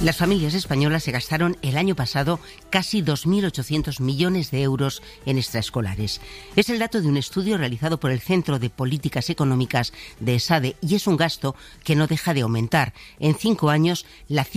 Las familias españolas se gastaron el año pasado casi 2.800 millones de euros en extraescolares. Es el dato de un estudio realizado por el Centro de Políticas Económicas de ESADE y es un gasto que no deja de aumentar. En 5 años, la